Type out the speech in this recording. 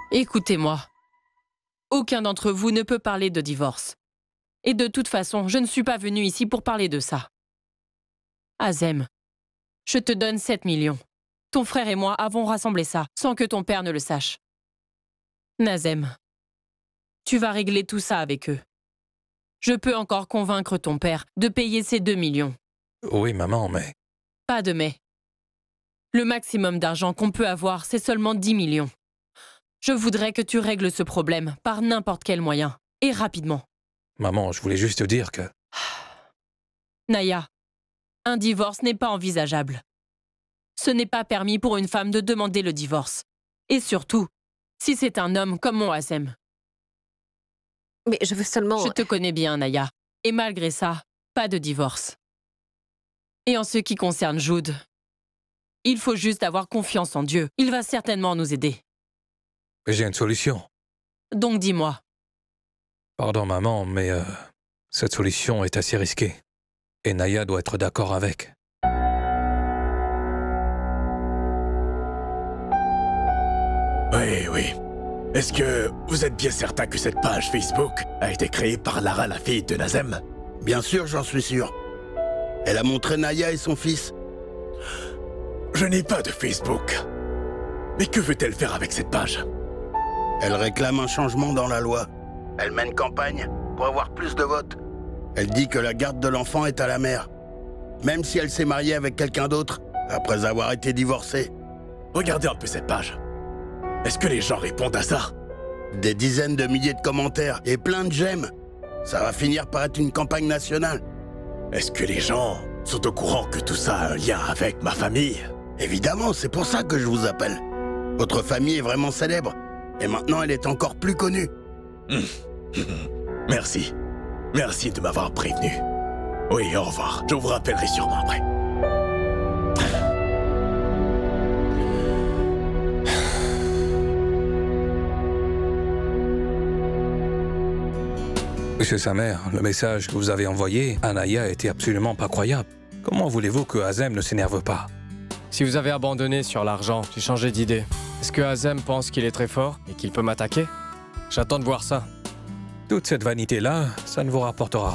Écoutez-moi. Aucun d'entre vous ne peut parler de divorce. Et de toute façon, je ne suis pas venue ici pour parler de ça. Azem, je te donne 7 millions. Ton frère et moi avons rassemblé ça, sans que ton père ne le sache. Nazem, tu vas régler tout ça avec eux. Je peux encore convaincre ton père de payer ces 2 millions. Oui, maman, mais... Pas de mais. Le maximum d'argent qu'on peut avoir, c'est seulement 10 millions. Je voudrais que tu règles ce problème par n'importe quel moyen, et rapidement. Maman, je voulais juste te dire que... Naya, un divorce n'est pas envisageable. Ce n'est pas permis pour une femme de demander le divorce. Et surtout, si c'est un homme comme mon Azem. Mais je veux seulement... Je te connais bien, Naya. Et malgré ça, pas de divorce. Et en ce qui concerne Jude, il faut juste avoir confiance en Dieu. Il va certainement nous aider. J'ai une solution. Donc dis-moi. Pardon, maman, mais cette solution est assez risquée. Et Naya doit être d'accord avec. Oui. Est-ce que vous êtes bien certain que cette page Facebook a été créée par Lara, la fille de Nazem? Bien sûr, j'en suis sûr. Elle a montré Naya et son fils. Je n'ai pas de Facebook. Mais que veut-elle faire avec cette page? Elle réclame un changement dans la loi. Elle mène campagne pour avoir plus de votes. Elle dit que la garde de l'enfant est à la mère. Même si elle s'est mariée avec quelqu'un d'autre, après avoir été divorcée. Regardez un peu cette page. Est-ce que les gens répondent à ça? Des dizaines de milliers de commentaires et plein de j'aime. Ça va finir par être une campagne nationale. Est-ce que les gens sont au courant que tout ça a un lien avec ma famille? Évidemment, c'est pour ça que je vous appelle. Votre famille est vraiment célèbre. Et maintenant, elle est encore plus connue. Merci. Merci de m'avoir prévenu. Oui, au revoir. Je vous rappellerai sûrement après. Monsieur Samer, le message que vous avez envoyé à Naya était absolument pas croyable. Comment voulez-vous que Azem ne s'énerve pas? Si vous avez abandonné sur l'argent, j'ai changé d'idée. Est-ce que Azem pense qu'il est très fort et qu'il peut m'attaquer? J'attends de voir ça. Toute cette vanité-là, ça ne vous rapportera